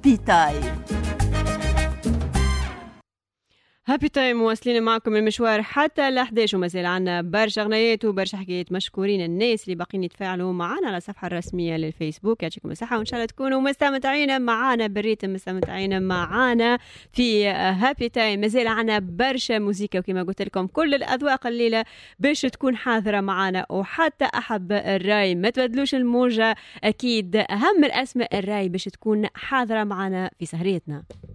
هابي تايم. هابي تايم مواصلين معكم المشوار حتى ل 11 ومازال عنا برشا غنايات وبرشا حكايات. مشكورين الناس اللي باقيين يتفاعلوا معنا على الصفحه الرسميه للفيسبوك، يعطيكم الصحه وان شاء الله تكونوا مستمتعين معنا بالريتم، مستمتعين معنا في هابي تايم. مازال عنا برشا موسيقى وكما قلت لكم كل الاذواق الليله باش تكون حاضره معنا، وحتى احب الراي ما تبدلوش الموجه، اكيد اهم الاسماء الراي باش تكون حاضره معنا في سهريتنا.